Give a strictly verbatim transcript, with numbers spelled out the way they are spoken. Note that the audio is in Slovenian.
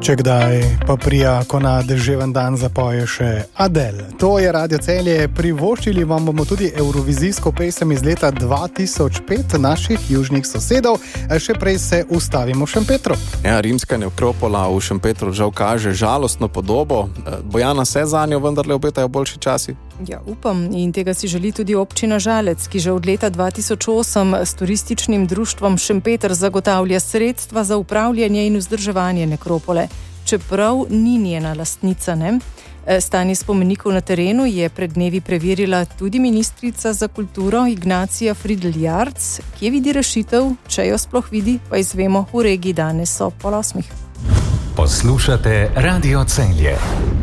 Če kdaj, pa prija, ko na deževen dan zapoje še Adele. To je Radio Celje, privoščili vam bomo tudi eurovizijsko pesem iz leta dva tisoč pet naših južnih sosedov. Še prej se ustavimo v Šempetru. Ja, rimska nekropola v Šempetru žal kaže žalostno podobo. Bojana, se zanjo vendarle obetajo boljši časi? Ja, upam, in tega si želi tudi občina Žalec, ki že od leta dva tisoč osem s turističnim društvom Šempeter zagotavlja sredstva za upravljanje in vzdrževanje nekropole, čeprav ni njena lastnica, ne? Stanje spomenikov na terenu je pred dnevi preverila tudi ministrica za kulturo Ignacija Fridl-Jarc, ki vidi rešitev, če jo sploh vidi, pa izvemo v regiji danes ob pol osmih. Poslušate Radio Celje.